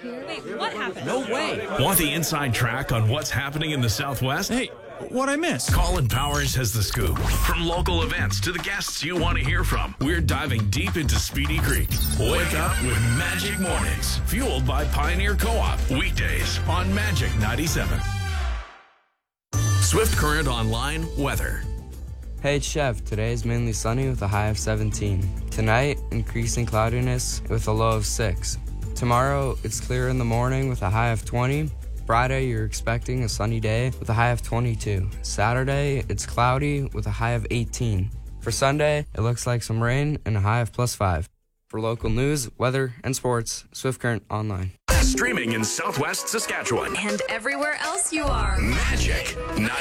Wait, what happened? No way. Want the inside track on what's happening in the Southwest? Hey, what'd I miss? Colin Powers has the scoop. From local events to the guests you want to hear from, we're diving deep into Speedy Creek. Wake up with Magic Mornings, fueled by Pioneer Co-op. Weekdays on Magic 97. Swift Current Online weather. Hey, it's Chev. Today is mainly sunny with a high of 17. Tonight, increasing cloudiness with a low of 6. Tomorrow, it's clear in the morning with a high of 20. Friday, you're expecting a sunny day with a high of 22. Saturday, it's cloudy with a high of 18. For Sunday, it looks like some rain and a high of +5. For local news, weather, and sports, Swift Current Online. Streaming in Southwest Saskatchewan. And everywhere else you are. Magic